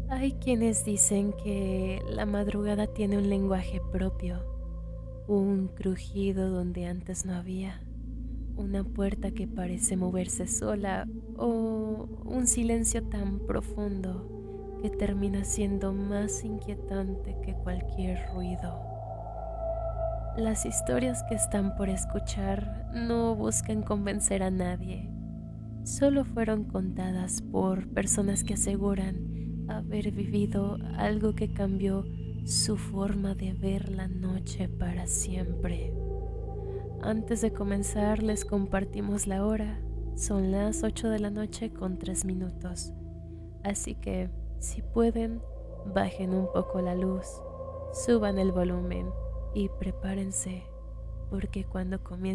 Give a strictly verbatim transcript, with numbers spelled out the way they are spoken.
Hay quienes dicen que la madrugada tiene un lenguaje propio, un crujido donde antes no había, una puerta que parece moverse sola o un silencio tan profundo que termina siendo más inquietante que cualquier ruido. Las historias que están por escuchar no buscan convencer a nadie, solo fueron contadas por personas que aseguran haber vivido algo que cambió su forma de ver la noche para siempre. Antes de comenzar les compartimos la hora. Son las ocho de la noche con tres minutos. Así que, si pueden, bajen un poco la luz, suban el volumen y prepárense, porque cuando comience